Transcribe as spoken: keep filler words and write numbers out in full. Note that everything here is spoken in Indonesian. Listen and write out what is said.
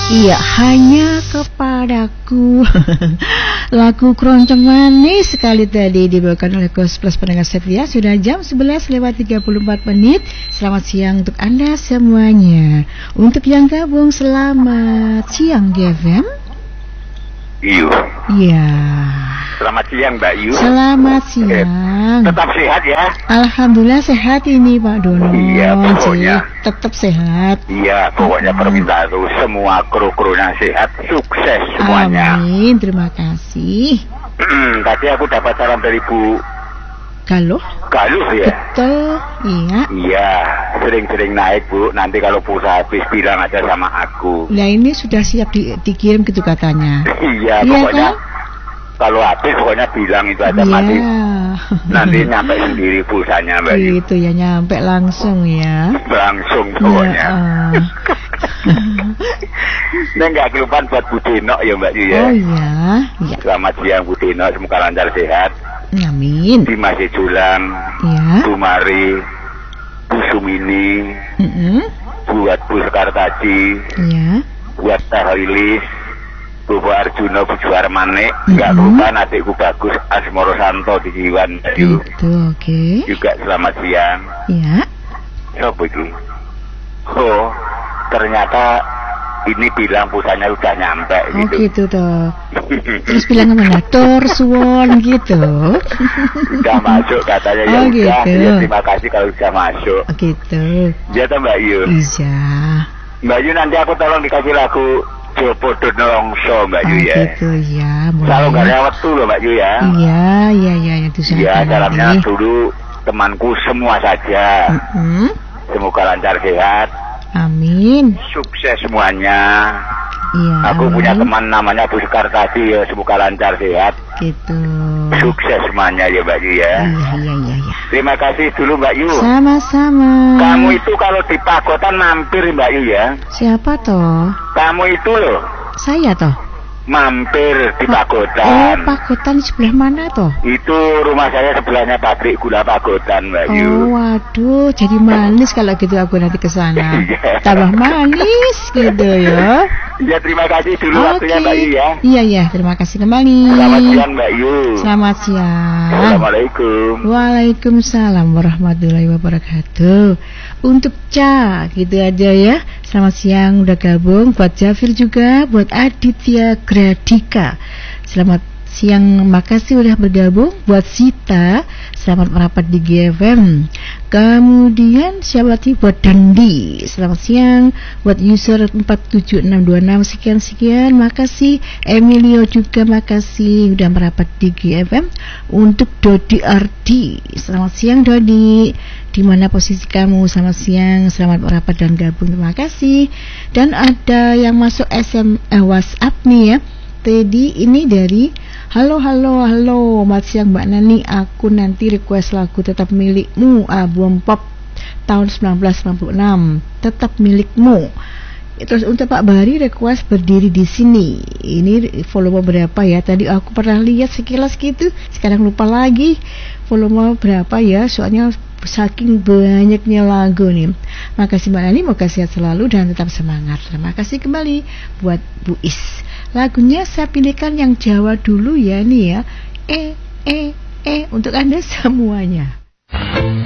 Iya, hanya kepadaku. Lagu keroncong manis sekali tadi dibawakan oleh Ghost Plus pendengar setia. Sudah jam sebelas lewat tiga puluh empat menit. Selamat siang untuk Anda semuanya. Untuk yang gabung, selamat siang G F M. Yu. Iya. Selamat siang Mbak Yu. Selamat siang. Tetap sehat ya. Alhamdulillah sehat ini Pak Dono. Iya pokoknya. Tetap sehat. Iya pokoknya hmm. permintaan tuh semua kru-krunya sehat, sukses semuanya. Amin, terima kasih. Hmm, tadi aku dapat salam dari Bu Galuh. Galuh ya. Betul, iya. Iya, sering-sering naik Bu. Nanti kalau pulsa habis bilang aja sama aku. Nah ini sudah siap di, dikirim gitu katanya. Iya, iya pokoknya. Kan? Kalau habis pokoknya bilang itu aja yeah. mati. Nanti nyampe sendiri pulsanya Mbak Yu. Itu ya, nyampe langsung ya. Langsung pokoknya. Ya, uh. Ini nggak kelupaan buat Bu Dino ya Mbak Yu ya. Oh iya. Ya. Selamat siang Bu Dino, semoga lancar sehat. Amin. Dimas Julang, ya. Bu Mari, Bu Sumini, mm-hmm. buat Bu Sekartaji, ya. buat Teh Lilis, Bu Arjuna, Bu Juarmane, nggak mm-hmm. lupa adikku Bagus Asmoro Santo di Jiwan. Itu oke. Okay. Juga selamat siang. Ya. Sopo iki? Oh, ternyata ini bilang pulsanya udah nyampe oh, gitu. Oh gitu toh. Terus bilang kemana? Tur suwon gitu. Udah masuk katanya ya. Oh, udah. Gitu. Ya, terima kasih kalau sudah masuk. Oh, gitu. Ya toh Mbak Yu. Iya. Mbak Yu nanti aku tolong dikasih lagu Jopo Donolongso Mbak Yu oh, ya. Gitu ya. Kalau nggak lewat tuh loh Mbak Yu ya. Iya iya iya itu saya. Iya salamnya dulu temanku semua saja. Mm-hmm. Semoga lancar sehat. Amin. Sukses semuanya. Iya. Aku amin. Punya teman namanya Bu Sekartaji ya, semoga lancar sehat. Gitu. Sukses semuanya ya Mbak Yu ya. Iya iya iya. iya. Terima kasih dulu Mbak Yu. Sama-sama. Kamu itu kalau di Pagotan mampir Mbak Yu ya. Siapa toh? Kamu itu loh. Saya toh. Mampir di Ma- Pagotan. Oh, Pagotan sebelah mana toh? Itu rumah saya sebelahnya pabrik gula Pagotan, Mbak Yu. Oh, waduh, jadi manis kalau gitu aku nanti ke sana. Tambah manis gitu ya. Ya, terima kasih dulu okay. waktunya Mbak Yu ya. Iya, iya, terima kasih kembali. Selamat siang Mbak Yu. Selamat siang. Assalamualaikum. Waalaikumsalam warahmatullahi wabarakatuh. Untuk Ca, gitu aja ya. Selamat siang udah gabung, buat Jafir juga, buat Aditya Gradika. Selamat siang, makasih udah bergabung. Buat Sita, selamat merapat di G F M. Kemudian siapa sih? Buat Dandi, selamat siang. Buat user empat tujuh enam dua enam, sekian-sekian, makasih. Emilio juga makasih udah merapat di G F M. Untuk Dodi Ardi, selamat siang Dodi. Di mana posisi kamu? Selamat siang, selamat merapat dan gabung, terima kasih. Dan ada yang masuk S M eh, WhatsApp nih ya. Tadi ini dari halo halo halo, selamat siang Mbak Nani, aku nanti request lagu Tetap Milikmu album pop tahun seribu sembilan ratus sembilan puluh enam, Tetap Milikmu. Terus untuk Pak Bari request Berdiri di Sini. Ini volume berapa ya? Tadi aku pernah lihat sekilas gitu, sekarang lupa lagi volume berapa ya, soalnya saking banyaknya lagu nih. Makasih Mbak Nani, moga sehat selalu dan tetap semangat. Terima kasih kembali buat Bu Is. Lagunya saya pilihkan yang Jawa dulu ya nih ya. Eh eh eh untuk Anda semuanya.